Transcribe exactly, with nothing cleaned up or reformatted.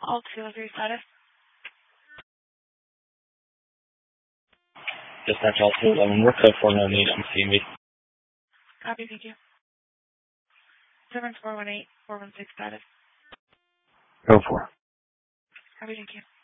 All two three status. Dispatch all two eleven, we're code four no need on C M B. Copy, thank you. seven four one eight four one six status. Go for. Copy, thank you.